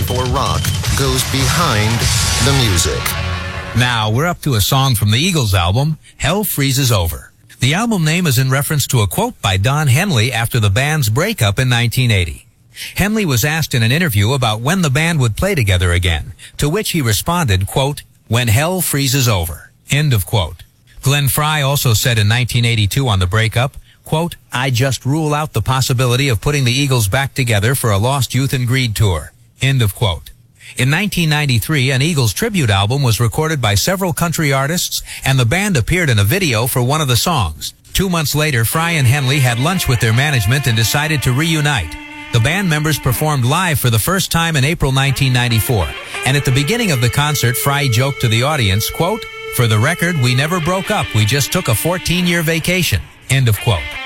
for rock goes behind the music. Now, we're up to a song from the Eagles album, Hell Freezes Over. The album name is in reference to a quote by Don Henley after the band's breakup in 1980. Henley was asked in an interview about when the band would play together again, to which he responded, quote, "When hell freezes over," end of quote. Glenn Frey also said in 1982 on the breakup, quote, "I just rule out the possibility of putting the Eagles back together for a Lost Youth and Greed tour," end of quote. In 1993, an Eagles tribute album was recorded by several country artists, and the band appeared in a video for one of the songs. 2 months later, Frey and Henley had lunch with their management and decided to reunite. The band members performed live for the first time in April 1994, and at the beginning of the concert, Frey joked to the audience, quote, "For the record, we never broke up, we just took a 14-year vacation," end of quote.